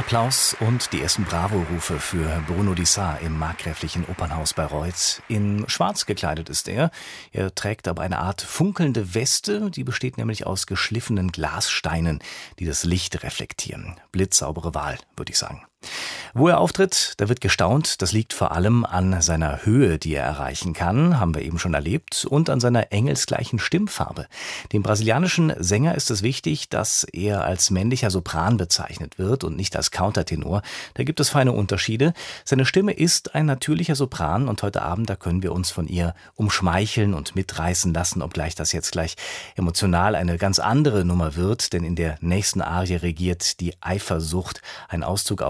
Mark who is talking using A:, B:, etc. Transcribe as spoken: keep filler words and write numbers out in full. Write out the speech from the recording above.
A: Applaus und die ersten Bravo-Rufe für Bruno Dissart im markgräflichen Opernhaus Bayreuth. In Schwarz gekleidet ist er. Er trägt aber eine Art funkelnde Weste, die besteht nämlich aus geschliffenen Glassteinen, die das Licht reflektieren. Blitzsaubere Wahl, würde ich sagen. Wo er auftritt, da wird gestaunt. Das liegt vor allem an seiner Höhe, die er erreichen kann, haben wir eben schon erlebt, und an seiner engelsgleichen Stimmfarbe. Dem brasilianischen Sänger ist es wichtig, dass er als männlicher Sopran bezeichnet wird und nicht als Countertenor. Da gibt es feine Unterschiede. Seine Stimme ist ein natürlicher Sopran und heute Abend, da können wir uns von ihr umschmeicheln und mitreißen lassen, obgleich das jetzt gleich emotional eine ganz andere Nummer wird, denn in der nächsten Arie regiert die Eifersucht, ein Auszug aus